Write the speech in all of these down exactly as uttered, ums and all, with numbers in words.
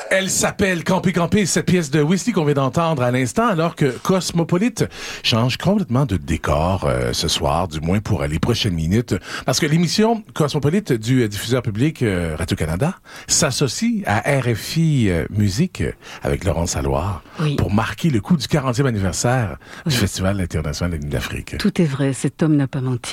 Elle s'appelle Campé Campé, cette pièce de Whistler qu'on vient d'entendre à l'instant, alors que Cosmopolite change complètement de décor euh, ce soir, du moins pour euh, les prochaines minutes, parce que l'émission Cosmopolite du euh, diffuseur public euh, Radio-Canada s'associe à R F I euh, Musique euh, avec Laurence Alloire oui. pour marquer le coup du quarantième anniversaire oui. du Festival international de la nuit d'Afrique. Tout est vrai, cet homme n'a pas menti.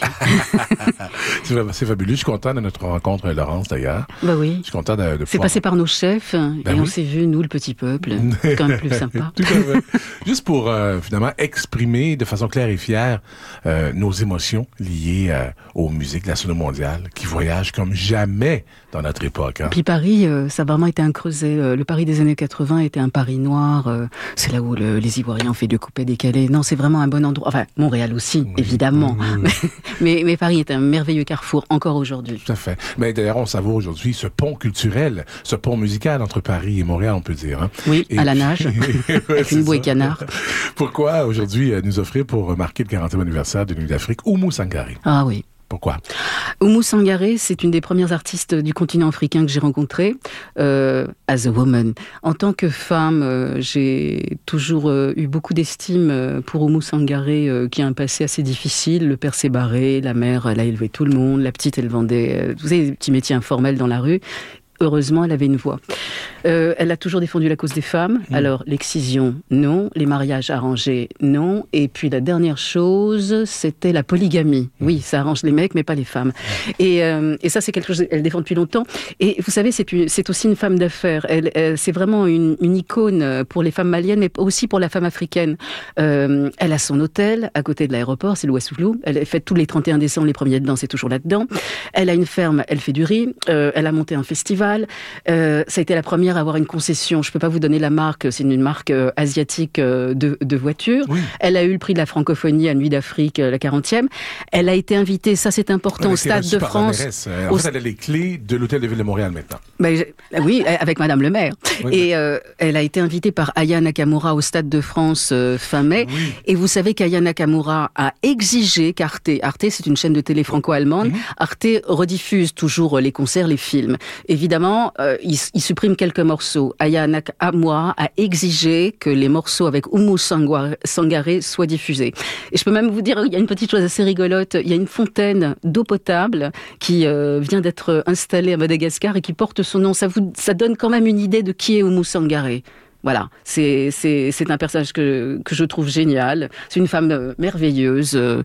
c'est, c'est fabuleux, je suis content de notre rencontre, Laurence, d'ailleurs. Bah oui. Je suis content de, de C'est pouvoir... passé par nos chefs, ben et oui. on s'est vu, nous, le petit peuple. C'est quand même plus sympa. Tout à fait. Juste pour, euh, finalement, exprimer de façon claire et fière euh, nos émotions liées euh, aux musiques de la sono mondiale qui voyagent comme jamais dans notre époque. Hein. Puis Paris, euh, ça a vraiment été un creuset. Euh, le Paris des années quatre-vingts était un Paris noir. Euh, c'est là où le, les Ivoiriens ont fait du coupé-décalé. Non, c'est vraiment un bon endroit. Enfin, Montréal aussi, oui, évidemment. Oui, oui. mais, mais Paris est un merveilleux carrefour, encore aujourd'hui. Tout à fait. Mais d'ailleurs, on savoure aujourd'hui ce pont culturel, ce pont musical entre Paris et Montréal, on peut dire. Hein. Oui, et à la nage, ouais, avec une bouée canard. Pourquoi aujourd'hui nous offrir pour marquer le quarantième anniversaire de Nuit d'Afrique Oumou Sangaré? Ah oui. Pourquoi? Oumou Sangaré, c'est une des premières artistes du continent africain que j'ai rencontrée, euh, as a woman. En tant que femme, euh, j'ai toujours euh, eu beaucoup d'estime pour Oumou Sangaré, euh, qui a un passé assez difficile. Le père s'est barré, la mère, elle a élevé tout le monde, la petite, elle vendait, euh, vous savez, des petits métiers informels dans la rue. Heureusement, elle avait une voix. Euh, elle a toujours défendu la cause des femmes. Mmh. Alors, l'excision, non. Les mariages arrangés, non. Et puis, la dernière chose, c'était la polygamie. Mmh. Oui, ça arrange les mecs, mais pas les femmes. Mmh. Et, euh, et ça, c'est quelque chose qu'elle défend depuis longtemps. Et vous savez, c'est, une, c'est aussi une femme d'affaires. Elle, elle, c'est vraiment une, une icône pour les femmes maliennes, mais aussi pour la femme africaine. Euh, elle a son hôtel à côté de l'aéroport, c'est l'Ouest Flou. Elle fait tous les trente et un décembre, les premiers dedans, c'est toujours là-dedans. Elle a une ferme, elle fait du riz. Euh, elle a monté un festival. Euh, ça a été la première à avoir une concession. Je ne peux pas vous donner la marque, c'est une marque euh, asiatique euh, de, de voitures. Oui. Elle a eu le prix de la francophonie à Nuit d'Afrique, euh, la quarantième. Elle a été invitée, ça c'est important, au Stade de France. En au... fait, elle a les clés de l'Hôtel de Ville de Montréal maintenant. Ben, oui, avec Madame le maire. Oui, et mais... euh, elle a été invitée par Aya Nakamura au Stade de France euh, fin mai. Oui. Et vous savez qu'Aya Nakamura a exigé qu'Arte, Arte c'est une chaîne de télé franco-allemande, mm-hmm. Arte rediffuse toujours les concerts, les films. Évidemment, Euh, il, il supprime quelques morceaux. Aya Nakamura a exigé que les morceaux avec Oumou Sangaré soient diffusés. Et je peux même vous dire, il y a une petite chose assez rigolote. Il y a une fontaine d'eau potable qui euh, vient d'être installée à Madagascar et qui porte son nom. Ça, vous, ça donne quand même une idée de qui est Oumou Sangaré. Voilà, c'est, c'est, c'est un personnage que, que je trouve génial. C'est une femme euh, merveilleuse. Euh,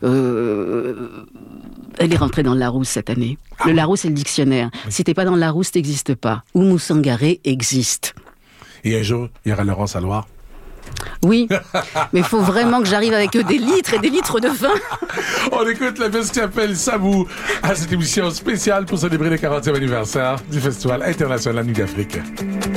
euh, elle est rentrée dans le Larousse cette année. Le Larousse, c'est le dictionnaire. Oui. Si t'es pas dans le Larousse, t'existes pas. Oumou Sangaré existe. Et un jour, il y aura Laurence Alloire. Oui, mais il faut vraiment que j'arrive avec eux des litres et des litres de vin. On écoute la pièce qui s'appelle Sabou à cette émission spéciale pour célébrer le quarantième anniversaire du Festival international Nuit d'Afrique.